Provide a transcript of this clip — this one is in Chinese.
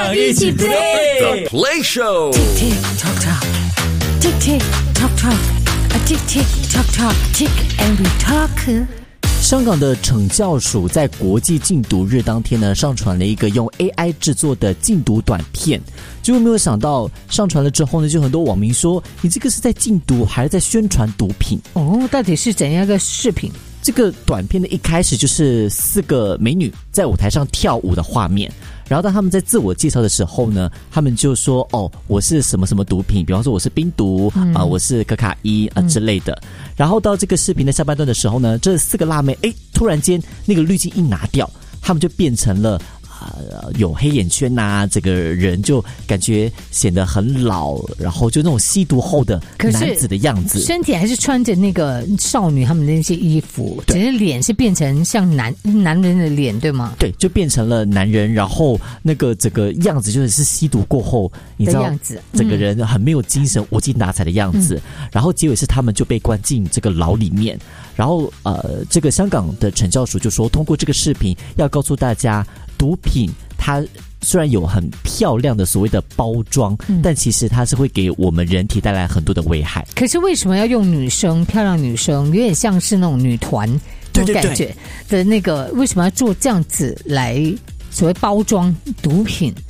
上一起 play The Play Show. Tick tock tock, tick tick tock tock, a tick tick tock tock, tick and we talk. 香港的惩教署在国际禁毒日当天呢，上传了一个用 AI 制作的禁毒短片。结果没有想到，上传了之后呢，就很多网民说，你这个是在禁毒还是在宣传毒品？ 哦，到底是怎样一个视频？ 这个短片的一开始就是4个美女在舞台上跳舞的画面，然后当他们在自我介绍的时候呢，他们就说哦，我是什么什么毒品，比方说我是冰毒我是可卡因之类的。然后到这个视频的下半段的时候呢，这4个辣妹突然间那个滤镜一拿掉，他们就变成了有黑眼圈这个人就感觉显得很老，然后就那种吸毒后的男子的样子， 身体还是穿着那个少女他们的那些衣服，只是脸是变成像男人的脸，对吗？ 对，就变成了男人，然后那个整个样子就是吸毒过后，你知道样子， 整个人很没有精神、无精打采的样子。然后结尾是他们就被关进这个牢里面，然后这个香港的惩教署就说，通过这个视频要告诉大家，毒品它虽然有很漂亮的所谓的包装，但其实它是会给我们人体带来很多的危害。 可是为什么要用女生，漂亮女生，有点像是那种女团那种感觉的那个，为什么要做这样子来所谓包装毒品？